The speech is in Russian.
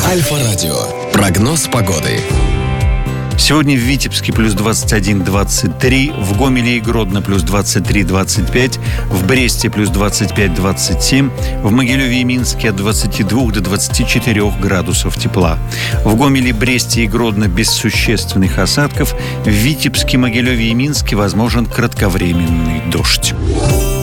Альфа-радио. Прогноз погоды. Сегодня в Витебске плюс 21-23, в Гомеле и Гродно плюс 23-25, в Бресте плюс 25-27, в Могилеве и Минске от 22 до 24 градусов тепла. В Гомеле, Бресте и Гродно без существенных осадков, в Витебске, Могилеве и Минске возможен кратковременный дождь.